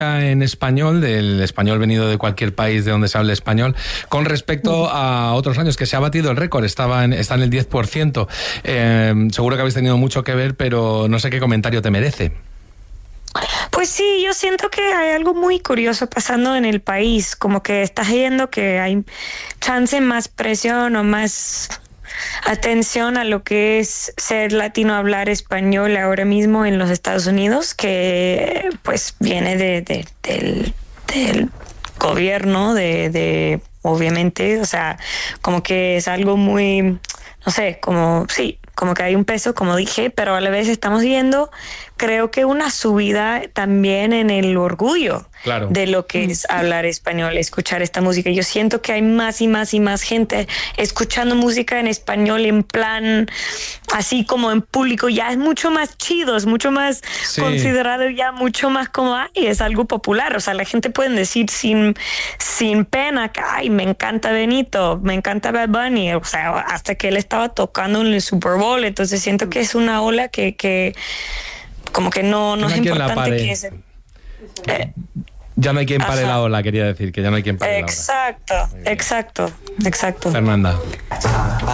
en español, del español venido de cualquier país de donde se hable español, con respecto a otros años, que se ha batido el récord, está en el 10%. Seguro que habéis tenido mucho que ver, pero no sé qué comentario te merece. Pues sí, yo siento que hay algo muy curioso pasando en el país, como que estás viendo que hay chance más presión o más atención a lo que es ser latino, hablar español ahora mismo en los Estados Unidos, que pues viene del gobierno, de obviamente, o sea, como que es algo muy, no sé, como sí, como que hay un peso, como dije, pero a la vez estamos viendo, creo que una subida también en el orgullo de lo que es hablar español, escuchar esta música. Yo siento que hay más y más y más gente escuchando música en español en plan, así como en público, ya es mucho más chido, es mucho más considerado, ya mucho más como, ay, es algo popular. O sea, la gente puede decir sin pena que, ay, me encanta Benito, me encanta Bad Bunny, o sea, hasta que él estaba tocando en el Super Bowl. Entonces siento que es una ola que como que no es importante que se... Ya no hay quien pare la ola, quería decir, que ya no hay quien pare la ola. Exacto. Fernanda.